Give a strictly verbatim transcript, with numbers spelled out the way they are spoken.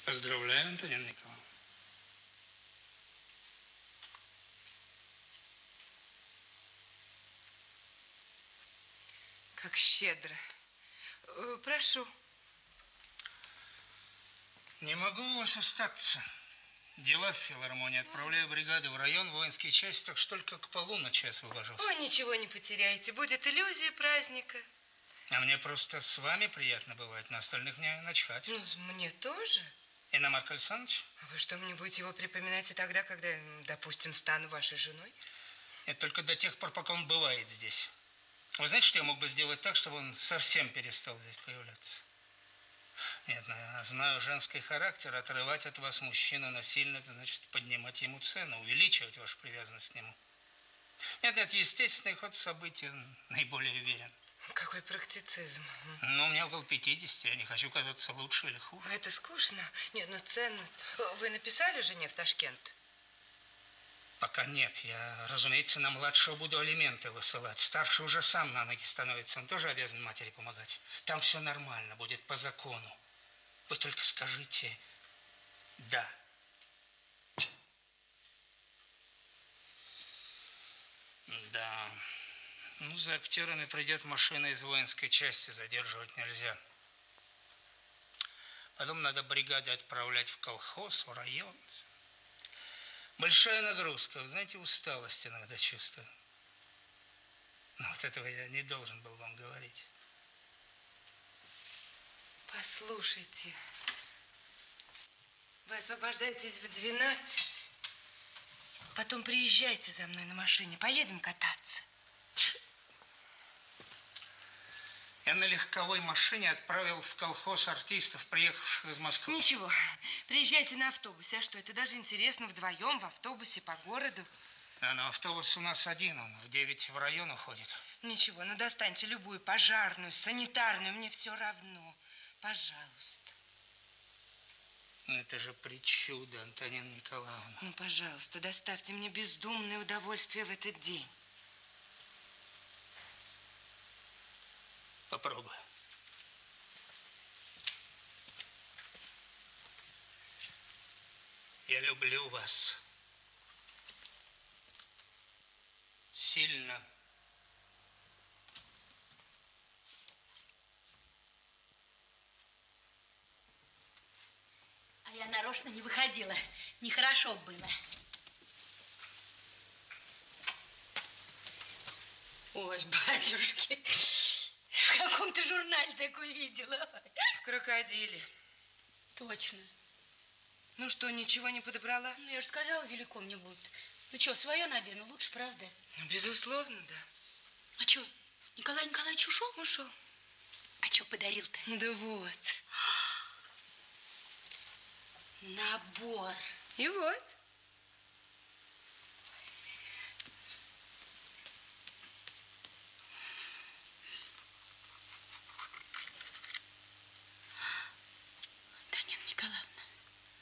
Поздравляю, Антонина Николаевна. Как щедро. Прошу. Не могу у вас остаться. Дела в филармонии. Отправляю бригаду в район, воинские части, так что только к полуночи освобожусь. Ой, ничего не потеряете. Будет иллюзия праздника. А мне просто с вами приятно бывает. На остальных мне начхать. Ну, мне тоже. И на Марка Александровича? А вы что, мне будете его припоминать и тогда, когда, допустим, стану вашей женой? Это только до тех пор, пока он бывает здесь. Вы знаете, что я мог бы сделать так, чтобы он совсем перестал здесь появляться? Нет, я знаю женский характер. Отрывать от вас мужчину насильно, это значит поднимать ему цену, увеличивать вашу привязанность к нему. Нет, нет, естественный ход событий наиболее верен. Какой практицизм. Ну, мне около пятидесяти, я не хочу казаться лучше или хуже. А это скучно. Нет, ну ценно. Вы написали жене в Ташкент? Пока нет. Я, разумеется, на младшего буду алименты высылать. Старший уже сам на ноги становится. Он тоже обязан матери помогать. Там все нормально, будет по закону. Вы только скажите «да». Да. Ну, за актерами придет машина из воинской части, задерживать нельзя. Потом надо бригады отправлять в колхоз, в район. Большая нагрузка. Вы знаете, усталость иногда чувствую. Но вот этого я не должен был вам говорить. Послушайте, вы освобождаетесь в двенадцать. Потом приезжайте за мной на машине. Поедем кататься. Я на легковой машине отправил в колхоз артистов, приехавших из Москвы. Ничего, приезжайте на автобусе. А что, это даже интересно вдвоем в автобусе по городу. Да, но автобус у нас один, он в девять в район уходит. Ничего, ну достаньте любую пожарную, санитарную, мне все равно. Пожалуйста. Ну, это же причуда, Антонина Николаевна. Ну, пожалуйста, доставьте мне бездумное удовольствие в этот день. Попробуй. Я люблю вас. Сильно. А я нарочно не выходила. Нехорошо было. Ой, батюшки. В каком-то журнале такое видела. В крокодиле. Точно. Ну что, ничего не подобрала? Ну, я же сказала, велико мне будет. Ну что, свое надену, лучше, правда? Ну, безусловно, да. А что, Николай Николаевич ушел? Ушел. А что подарил-то? Да вот. Набор. И вот.